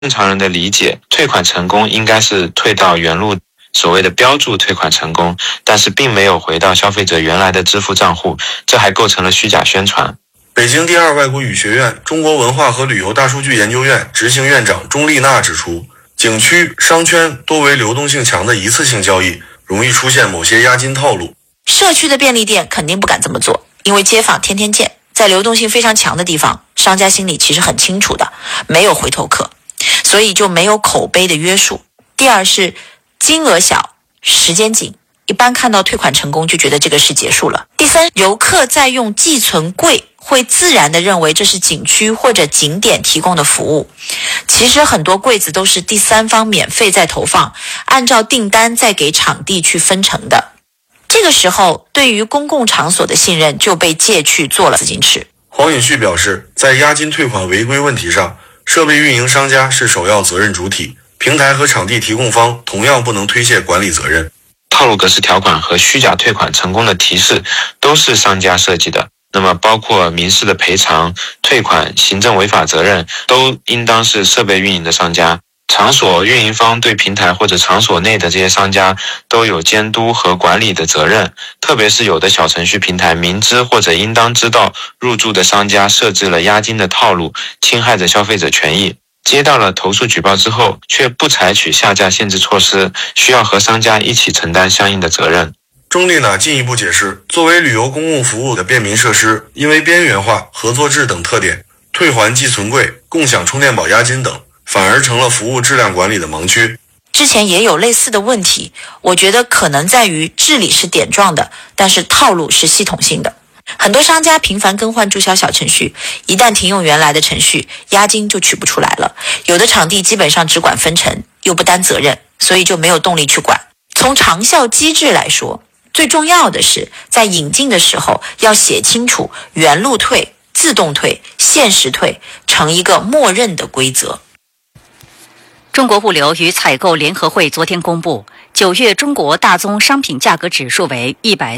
正常人的理解，退款成功应该是退到原路，所谓的标注退款成功，但是并没有回到消费者原来的支付账户，这还构成了虚假宣传。 北京第二外国语学院中国文化和旅游大数据研究院执行院长钟丽娜指出，景区、商圈多为流动性强的一次性交易，容易出现某些押金套路。 社区的便利店肯定不敢这么做，因为街坊天天见，在流动性非常强的地方，商家心里其实很清楚的，没有回头客，所以就没有口碑的约束。第二是金额小，时间紧，一般看到退款成功就觉得这个事结束了。第三，游客在用寄存柜会自然地认为这是景区或者景点提供的服务，其实很多柜子都是第三方免费在投放，按照订单再给场地去分成的。这个时候对于公共场所的信任就被借去做了资金池。 黄允旭表示，在押金退款违规问题上，设备运营商家是首要责任主体，平台和场地提供方同样不能推卸管理责任。 套路格式条款和虚假退款成功的提示都是商家设计的，那么包括民事的赔偿、退款、行政违法责任都应当是设备运营的商家。场所运营方对平台或者场所内的这些商家都有监督和管理的责任，特别是有的小程序平台明知或者应当知道入驻的商家设置了押金的套路，侵害着消费者权益，接到了投诉举报之后却不采取下架限制措施，需要和商家一起承担相应的责任。 钟丽娜进一步解释，作为旅游公共服务的便民设施，因为边缘化、合作制等特点，退还寄存柜、共享充电宝押金等反而成了服务质量管理的盲区。 之前也有类似的问题，我觉得可能在于治理是点状的，但是套路是系统性的。很多商家频繁更换注销小程序，一旦停用原来的程序，押金就取不出来了。有的场地基本上只管分成，又不担责任，所以就没有动力去管。从长效机制来说，最重要的是在引进的时候要写清楚原路退、自动退、限时退，成一个默认的规则。 中国物流与采购联合会昨天公布，9月中国大宗商品价格指数为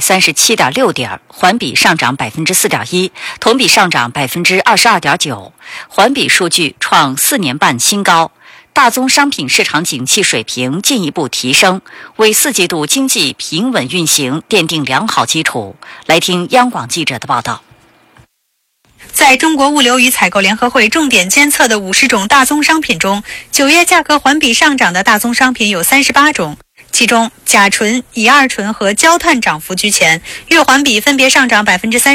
137.6 点，环比上涨 4.1%， 同比上涨 22.9%， 环比数据创4年半新高。大宗商品市场景气水平进一步提升，为4季度经济平稳运行奠定良好基础。来听央广记者的报道。 在中国物流与采购联合会重点监测的50种大宗商品中，9月价格环比上涨的大宗商品有38种，其中甲醇、乙二醇和焦炭涨幅居前，月环比分别上涨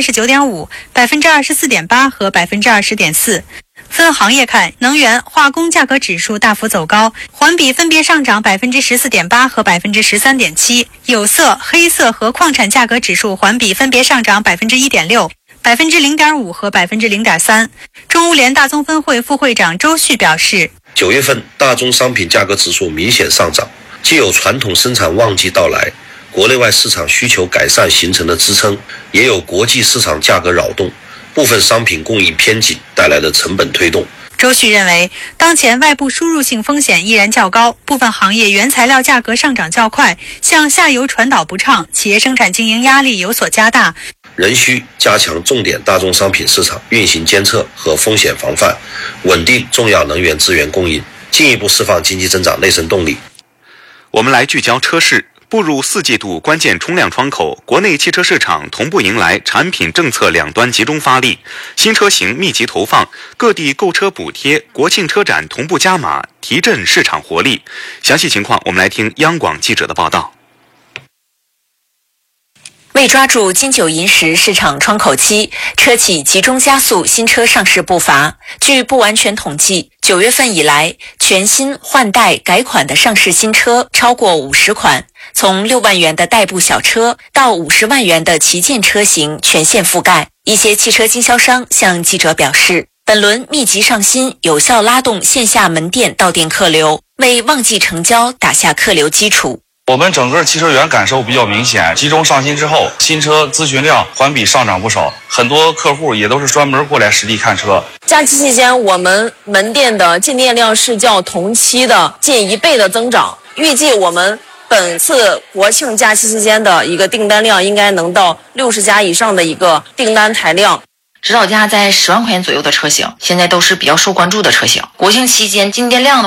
39.5%、24.8% 和 20.4%。分行业看，能源、化工价格指数大幅走高，环比分别上涨 14.8% 和 13.7%。有色、黑色和矿产价格指数环比分别上涨 1.6%、0.5% 和 0.3%。中物联大宗分会副会长周旭表示 ，9月份大宗商品价格指数明显上涨，既有传统生产旺季到来，国内外市场需求改善形成的支撑，也有国际市场价格扰动，部分商品供应偏紧带来的成本推动。 周旭认为，当前外部输入性风险依然较高，部分行业原材料价格上涨较快，向下游传导不畅，企业生产经营压力有所加大。 仍需加强重点大宗商品市场运行监测和风险防范，稳定重要能源资源供应，进一步释放经济增长内生动力。 我们来聚焦车市。步入4季度关键冲量窗口，国内汽车市场同步迎来产品政策两端集中发力，新车型密集投放，各地购车补贴、国庆车展同步加码，提振市场活力。详细情况，我们来听央广记者的报道。 为抓住金九银十市场窗口期，车企集中加速新车上市步伐。据不完全统计，9月份以来，全新换代改款的上市新车超过50款，从6万元的代步小车到50万元的旗舰车型全线覆盖。一些汽车经销商向记者表示，本轮密集上新，有效拉动线下门店到店客流，为旺季成交打下客流基础。 我们整个汽车园感受比较明显，集中上新之后，新车咨询量环比上涨不少，很多客户也都是专门过来实地看车。 假期期间，我们门店的进店量是较同期的近1倍的增长，预计我们本次国庆假期期间的一个订单量应该能到60家以上的一个订单台量。 指导价在10万块钱左右的车型，现在都是比较受关注的车型。国庆期间进店量